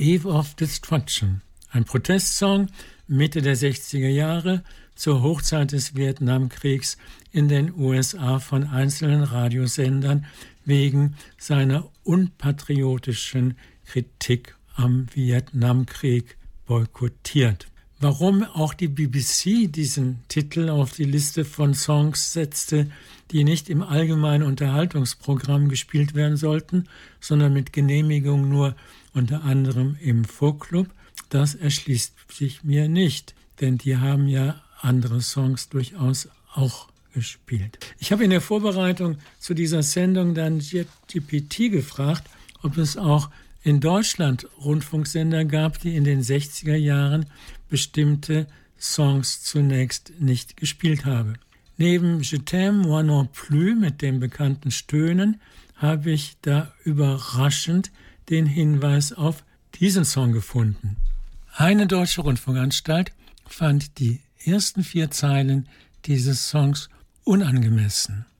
Eve of Destruction, ein Protestsong Mitte der 60er Jahre zur Hochzeit des Vietnamkriegs in den USA von einzelnen Radiosendern wegen seiner unpatriotischen Kritik am Vietnamkrieg boykottiert. Warum auch die BBC diesen Titel auf die Liste von Songs setzte, die nicht im allgemeinen Unterhaltungsprogramm gespielt werden sollten, sondern mit Genehmigung nur unter anderem im Folkclub, das erschließt sich mir nicht, denn die haben ja andere Songs durchaus auch gespielt. Ich habe in der Vorbereitung zu dieser Sendung dann ChatGPT gefragt, ob es auch in Deutschland Rundfunksender gab, die in den 60er Jahren bestimmte Songs zunächst nicht gespielt haben. Neben Je t'aime moi non plus mit dem bekannten Stöhnen habe ich da überraschend den Hinweis auf diesen Song gefunden. Eine deutsche Rundfunkanstalt fand die ersten 4 Zeilen dieses Songs unangemessen.